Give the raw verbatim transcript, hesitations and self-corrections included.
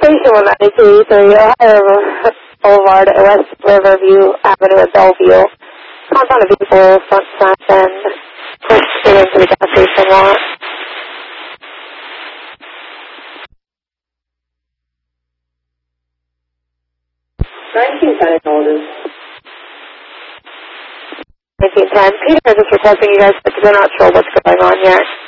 Station one ninety-two three, Ohio Boulevard, West Riverview Avenue at Bellevue. Compound a vehicle, front side end, push straight into the gas station lot. nineteen ten orders. nineteen ten. Peter is just requesting you guys, but they're not sure what's going on yet.